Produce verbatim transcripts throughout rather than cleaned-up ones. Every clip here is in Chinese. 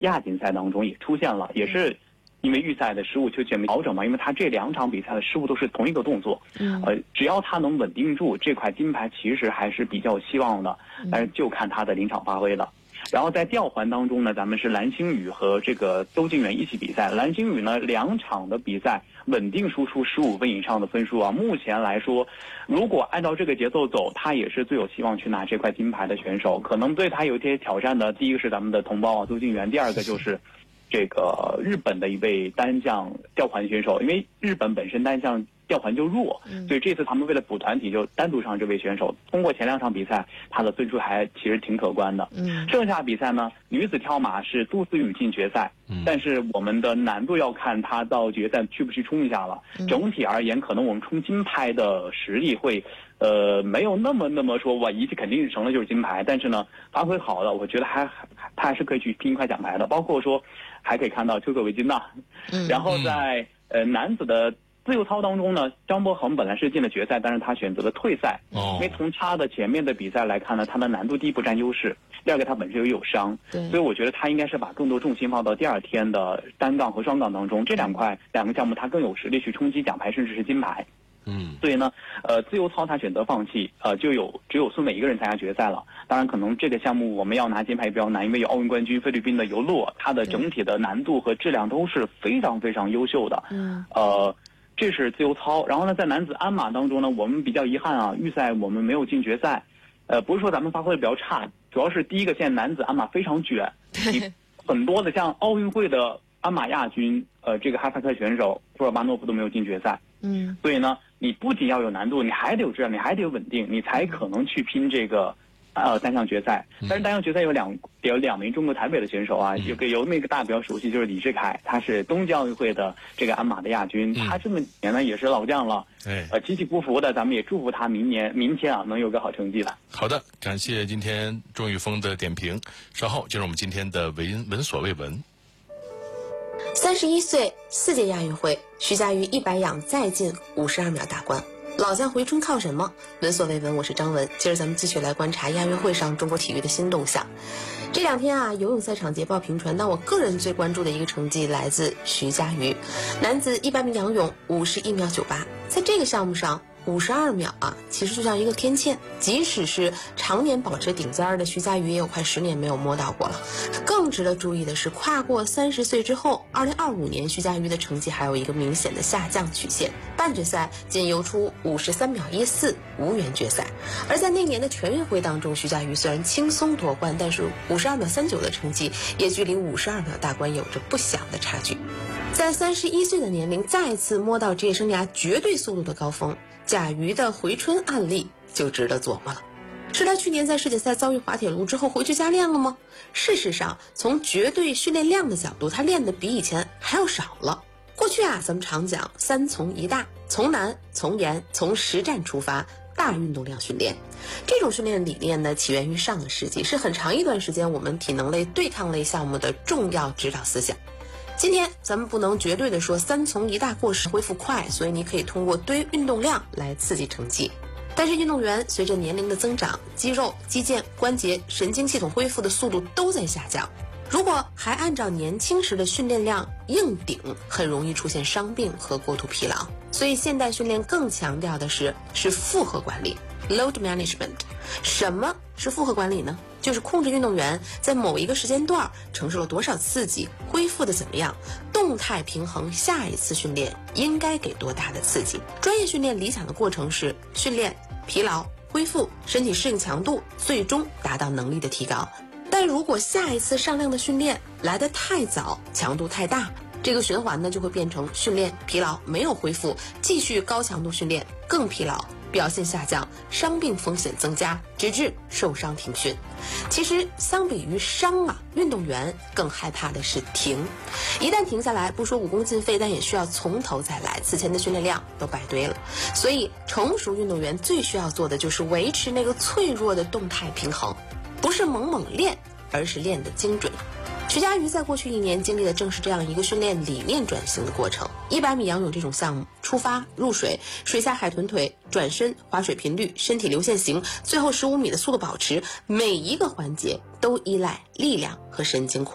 亚锦赛当中也出现了，也是因为预赛的失误就全面调整嘛，因为他这两场比赛的失误都是同一个动作， 嗯， 呃，只要他能稳定住这块金牌，其实还是比较有希望的，但是就看他的临场发挥了。然后在吊环当中呢，咱们是蓝星宇和这个邹敬源一起比赛。蓝星宇呢，两场的比赛稳定输出十五分以上的分数啊。目前来说，如果按照这个节奏走，他也是最有希望去拿这块金牌的选手。可能对他有一些挑战的，第一个是咱们的同胞啊，邹敬源，第二个就是这个日本的一位单项吊环选手，因为日本本身单项吊环就弱，所以这次他们为了补团体，就单独上这位选手。通过前两场比赛，他的分数还其实挺可观的。 嗯， 剩下比赛呢，女子跳马是杜思雨进决赛， 嗯， 但是我们的难度要看她到决赛去不去冲一下了。 嗯， 整体而言，可能我们冲金牌的实力会，呃，没有那么那么说哇，一切肯定成了就是金牌。但是呢，发挥好了，我觉得还还他还是可以去拼一块奖牌的。包括说，还可以看到丘克维金娜， 嗯， 然后在呃男子的自由操当中呢，张博恒本来是进了决赛，但是他选择了退赛， 哦， 因为从他的前面的比赛来看呢，他的难度第一不占优势，第二个他本身又有伤， 对， 所以我觉得他应该是把更多重心放到第二天的单杠和双杠当中，这两块两个项目他更有实力去冲击奖牌甚至是金牌。 嗯， 所以呢，呃，自由操他选择放弃，呃，就有只有孙美一个人参加决赛了。当然，可能这个项目我们要拿金牌也比较难，因为有奥运冠军菲律宾的尤洛，他的整体的难度和质量都是非常非常优秀的。 嗯， 呃。这是自由操，然后呢，在男子鞍马当中呢，我们比较遗憾啊，预赛我们没有进决赛，呃，不是说咱们发挥的比较差，主要是第一个现在男子鞍马非常卷，你很多的像奥运会的鞍马亚军，呃，这个哈萨克选手库尔巴诺夫都没有进决赛， 嗯， 所以呢，你不仅要有难度，你还得有质量，你还得有稳定，你才可能去拼这个。呃，单项决赛，但是单项决赛有两有两名中国台北的选手啊，有个有那个大家比较熟悉，就是李志凯，他是东京奥运会的这个鞍马的亚军，他这么几年呢也是老将了， 哎， 呃，起起伏伏的，咱们也祝福他明年明天啊能有个好成绩的。 好的，感谢今天钟玉峰的点评，稍后进入我们今天的闻闻所未闻。 三十一岁，四届亚运会，徐嘉余一百仰再进五十二秒大关。老将回春靠什么？闻所未闻，我是张文。接着咱们继续来观察亚运会上中国体育的新动向。这两天啊，游泳赛场捷报频传，但我个人最关注的一个成绩来自徐嘉余，男子一百米仰泳五十一秒九八，在这个项目上。五十二秒啊，其实就像一个天堑，即使是常年保持顶尖儿的徐嘉余，也有快十年没有摸到过了。更值得注意的是，跨过三十岁之后，二零二五年徐嘉余的成绩还有一个明显的下降曲线，半决赛仅游出五十三秒一四，无缘决赛。而在那年的全运会当中，徐嘉余虽然轻松夺冠，但是五十二秒三九的成绩也距离五十二秒大关有着不小的差距。在三十一岁的年龄再次摸到职业生涯绝对速度的高峰，贾瑜的回春案例就值得琢磨了。是他去年在世锦赛遭遇滑铁卢之后回去加练了吗？事实上，从绝对训练量的角度，他练的比以前还要少了。过去啊，咱们常讲三从一大，从难、从严、从实战出发，大运动量训练。这种训练理念呢，起源于上个世纪，是很长一段时间我们体能类、对抗类项目的重要指导思想。今天咱们不能绝对的说三从一大过时恢复快，所以你可以通过堆运动量来刺激成绩。但是运动员随着年龄的增长，肌肉、肌腱、关节、神经系统恢复的速度都在下降。如果还按照年轻时的训练量硬顶，很容易出现伤病和过度疲劳。所以现代训练更强调的是是负荷管理 （load management）。什么是负荷管理呢？就是控制运动员在某一个时间段承受了多少刺激，恢复的怎么样，动态平衡下一次训练应该给多大的刺激。专业训练理想的过程是训练、疲劳、恢复、身体适应强度，最终达到能力的提高。但如果下一次上量的训练来得太早，强度太大，这个循环呢就会变成训练疲劳没有恢复，继续高强度训练更疲劳，表现下降，伤病风险增加，直至受伤停训。其实相比于伤啊，运动员更害怕的是停。一旦停下来，不说武功尽废，但也需要从头再来，此前的训练量都白堆了。所以成熟运动员最需要做的就是维持那个脆弱的动态平衡，不是猛猛练，而是练得精准。徐嘉余在过去一年经历的正是这样一个训练理念转型的过程。一百米仰泳这种项目，出发、入水、水下海豚腿、转身、划水频率、身体流线型，最后十五米的速度保持，每一个环节都依赖力量和神经控制。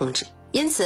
因此